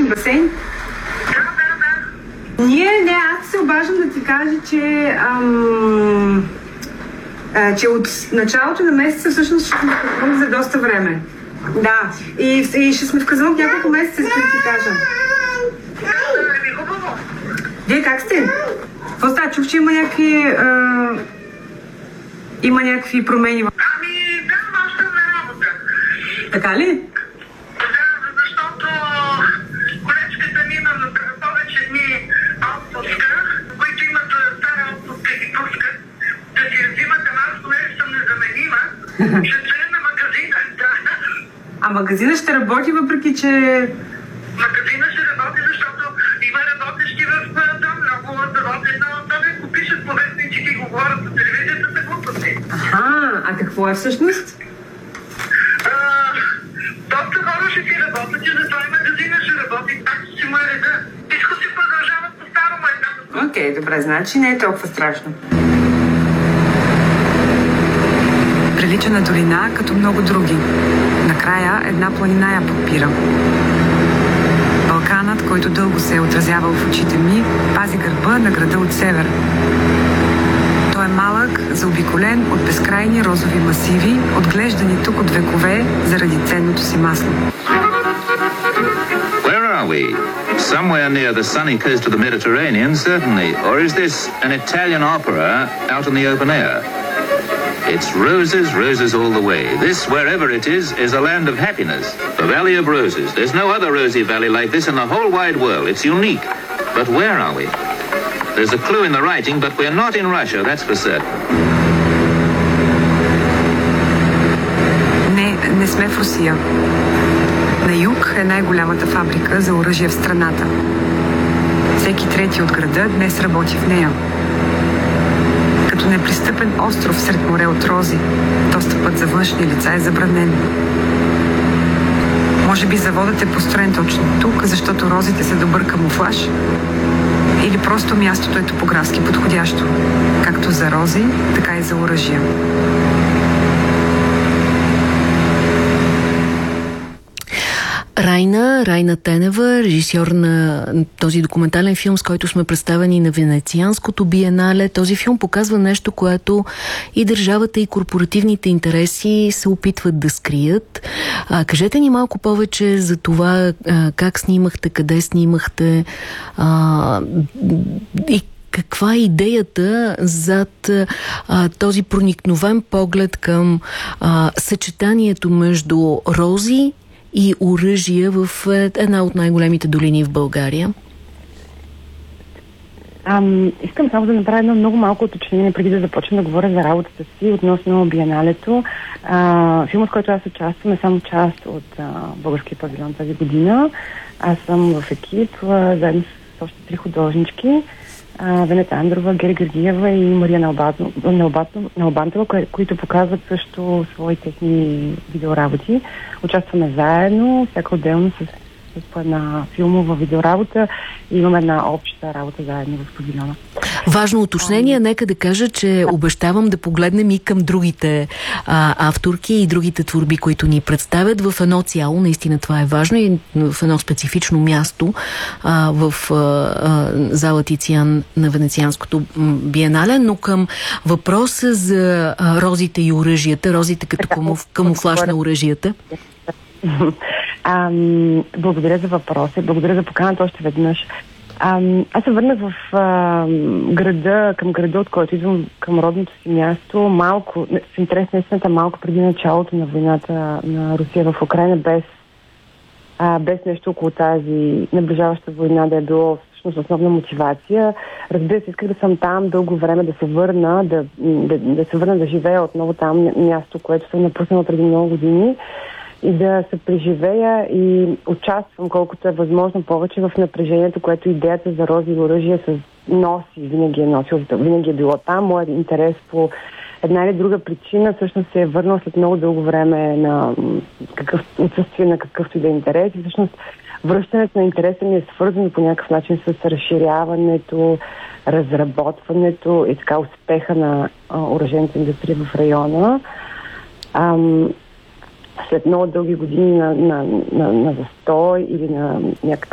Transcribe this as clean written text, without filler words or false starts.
вътрешен басейн? Да. Аз се обаждам да ти кажа, че от началото на месеца всъщност ще сме в Казанлък за доста време. Да. И ще сме в Казанлък няколко месеца, за да ти кажа. Вие как сте? Какво става? Чух, че има някакви промени. Да, аз съм на работа. Така ли? Да, защото колечката ми има повече дни отпуска, които имат стара отпуска и пускат, да си я взимат, аз понеже съм незаменима, ще стоя на магазина. Да. А магазина ще работи, въпреки че... Магазина ще работи, защото има работещи в дом, много работят, но да ме попишат по вестниците и говорят по телевизията за глупости. А какво е всъщност? Доста хора ще си работят и затова и магазина ще работи, так си му е реда. Всичко си продължава по-старому една. Окей, добре, значи не е толкова страшно. Прилича на долина, като много други. Накрая една планина я подпира. Балканът, който дълго се е отразявал в очите ми, пази гърба на града от север. Той е малък, заобиколен от безкрайни розови масиви, отглеждани тук от векове заради ценното си масло. Where are we? Somewhere near the sunny coast of the Mediterranean, certainly. Or is this an Italian opera out in the open air? It's roses, roses all the way. This, wherever it is a land of happiness. The Valley of Roses. There's no other rosy valley like this in the whole wide world. It's unique. But where are we? There's a clue in the writing, but we're not in Russia, that's for certain. Не сме в Русия. На юг е най-голямата фабрика за оръжие в страната. Всеки трети от града днес работи в нея. Като непристъпен остров сред море от рози, достъпът за външни лица е забранен. Може би заводът е построен точно тук, защото розите са добър камуфлаж? Или просто мястото е топографски подходящо, както за рози, така и за оръжия. Райна Тенева, режисьор на този документален филм, с който сме представени на Венецианското биенале. Този филм показва нещо, което и държавата, и корпоративните интереси се опитват да скрият. Кажете ни малко повече за това как снимахте, къде снимахте и каква е идеята зад този проникновен поглед към съчетанието между рози и оръжия в една от най-големите долини в България? Искам само да направя едно много малко уточнение, преди да започна да говоря за работата си относно биеналето. Филмът, в който аз участвам, е само част от българския павилион тази година. Аз съм в екип, заедно с още 3 художнички. Венета Андрова, Гери Георгиева и Мария Налбантова, които показват също свои техни видеоработи. Участваме заедно, всяка отделно с по една филмова видеоработа и имаме една обща работа заедно в павилиона. Важно уточнение, нека да кажа, че обещавам да погледнем и към другите авторки и другите творби, които ни представят в едно цяло. Наистина това е важно и в едно специфично място в зала Тициан на Венецианското биенале, но към въпроса за розите и оръжията, розите като камуфлаж на оръжията. Благодаря за въпроса, благодаря за поканата още веднъж. Аз се върнах в града, към града, от който идвам, към родното си място, малко, в интерес на истината, малко преди началото на войната на Русия в Украйна, без нещо около тази наближаваща война да е било всъщност основна мотивация. Разбира се, исках да съм там дълго време, да се върна, да се върна да живея отново там, място, което съм напуснала преди много години, и да се преживея и участвам колкото е възможно повече в напрежението, което идеята за рози и оръжие се носи, винаги е било там. Моят интерес по една или друга причина всъщност се е върнал след много дълго време на отсъствие на какъвто и да е интерес. И всъщност връщането на интереса ми е свързано по някакъв начин с разширяването, разработването и така успеха на оръжейната индустрия в района. След много дълги години на застой или на